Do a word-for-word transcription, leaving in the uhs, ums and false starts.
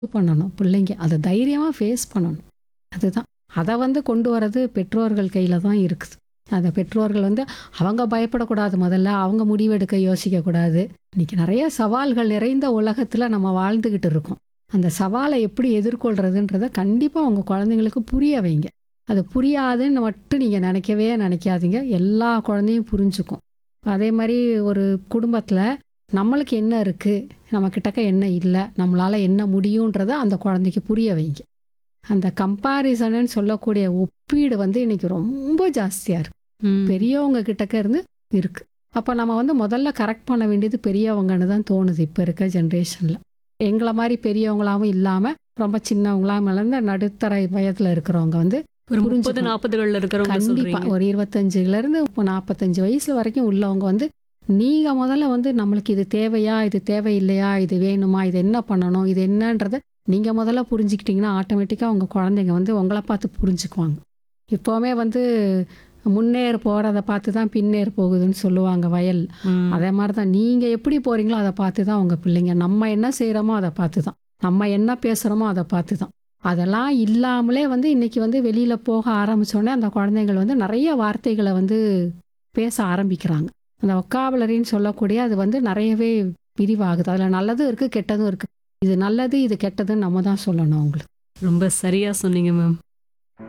பண்ணணும் பிள்ளைங்க. அத தைரியமா ஃபேஸ் பண்ணணும். அதுதான். அத வந்து கொண்டு வரது பெற்றோர்கள் கையில தான் இருக்குது. அத பெற்றோர்கள் வந்து அவங்க பயப்படக்கூடாது முதல்ல. அவங்க முடிவெடுக்க யோசிக்கக்கூடாது. இன்னைக்கு நெறைய சவால்கள் நிறைந்த உலகத்துல நம்ம வாழ்ந்துகிட்டு இருக்கோம். அந்த சவால எப்படி எதிர்கொள்றதுன்றத கண்டிப்பா உங்க குழந்தைங்களுக்கு புரிய வைங்க. அது புரியாதுன்னு மட்டும் நீங்க நெனைக்கவே நெனைக்காதீங்க. எல்லா குழந்தையும் புரிஞ்சுக்கும். அதே மாரி ஒரு குடும்பத்துல நம்மளுக்கு என்ன இருக்கு? நம்ம கிட்டக்க என்ன இல்ல? நம்மளால என்ன முடியுன்றத அந்த குழந்தைக்கு புரிய வைங்க. அந்த கம்பேரிசன்னு சொல்லக்கூடிய ஒப்பீடு வந்து இன்னைக்கு ரொம்ப ஜாஸ்தியா இருக்கு. ம். பெரியவங்க கிட்டக்க இருந்து இருக்கு. அப்ப நம்ம வந்து முதல்ல கரெக்ட் பண்ண வேண்டியது பெரியவங்கன்னு தான் தோணுது இப்ப இருக்க ஜெனரேஷன்ல. எங்கள மாரி பெரியவங்களாவும் இல்லாம, ரொம்ப சின்னவங்களாவும் இல்லாம நடுத்தர வயதுல இருக்கிறவங்க வந்து ஒரு முப்பது, புரிஞ்சுக்கணும். நாற்பதுகள்ல இருக்கிறவங்க கண்டிப்பா. சொல்றீங்க. ஒரு இருபத்தஞ்சுலேருந்து இப்போ நாற்பத்தஞ்சு வயசு வரைக்கும் உள்ளவங்க வந்து, நீங்க முதல்ல வந்து நம்மளுக்கு இது தேவையா? இது தேவையில்லையா? இது வேணுமா? இது என்ன பண்ணணும்? இது என்னன்றத நீங்க முதல்ல புரிஞ்சுக்கிட்டீங்கன்னா, ஆட்டோமேட்டிக்கா உங்க குழந்தைங்க வந்து உங்கள பார்த்து புரிஞ்சுக்குவாங்க. இப்போவுமே வந்து முன்னேறு போறத பார்த்து தான் பின்னேறு போகுதுன்னு சொல்லுவாங்க வயல். ம். அதே மாரி தான் நீங்க எப்படி போறீங்களோ அத பார்த்து தான் உங்க பிள்ளைங்க. நம்ம என்ன செய்றோமோ அத பார்த்து தான். நம்ம என்ன பேசுறோமோ அத பார்த்து தான். அதெல்லாம் இல்லாமலே வந்து இன்னைக்கு வந்து வெளியில போக ஆரம்பிச்சோனே, அந்த குழந்தைகள் வந்து நெறைய வார்த்தைகள வந்து பேச ஆரம்பிக்கிறாங்க. அந்த வொக்காபுலரின்னு சொல்லக்கூடிய அது வந்து நெறையவே விரிவாகுது. அதுல நல்லதும் இருக்கு, கெட்டதும் இருக்கு. இது நல்லது, இது கெட்டதுன்னு நம்ம தான் சொல்லணும் அவங்களுக்கு. ரொம்ப சரியா சொன்னீங்க மேம்.